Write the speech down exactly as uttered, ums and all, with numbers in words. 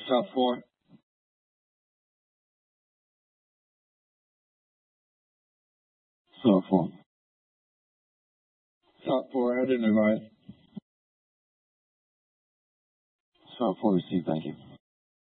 South four. South four. South four, I didn't advise. South four received, thank you.